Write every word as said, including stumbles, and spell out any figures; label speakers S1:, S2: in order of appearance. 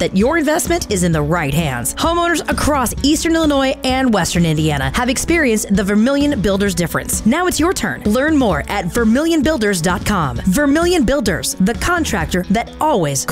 S1: that your investment is in the right hands. Homeowners across Eastern Illinois and Western Indiana have experienced the Vermilion Builders difference. Now it's your turn. Learn more at vermilion builders dot com. Vermilion Builders, the contractor that always